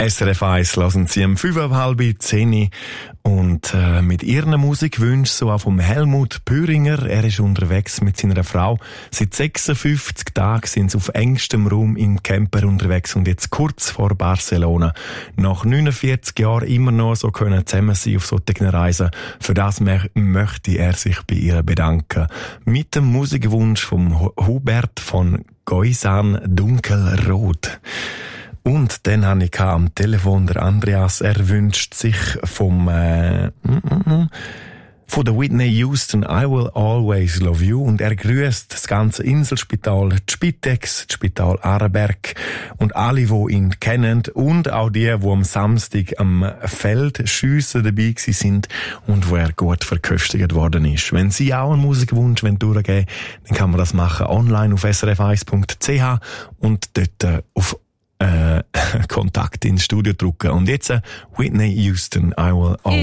SRF 1 lassen Sie um 5:30 und mit ihren Musikwünschen, so auch vom Helmut Püringer. Er ist unterwegs mit seiner Frau. Seit 56 Tagen sind sie auf engstem Raum im Camper unterwegs und jetzt kurz vor Barcelona. Nach 49 Jahren immer noch so können zusammen sein auf solchen Reisen. Für das möchte er sich bei ihr bedanken. Mit dem Musikwunsch vom Hubert von Goisan Dunkelrot. Und dann habe ich am Telefon der Andreas, er wünscht sich von der Whitney Houston I Will Always Love You und er grüßt das ganze Inselspital, die Spitex, das Spital Aarberg und alle, die ihn kennen und auch die am Samstag am Feldschiessen dabei sind und wo er gut verköstigt worden ist. Wenn Sie auch einen Musikwunsch durchgeben, dann kann man das machen online auf srf1.ch und dort auf Kontakt ins Studio drücken. Und jetzt Whitney Houston, I Will Always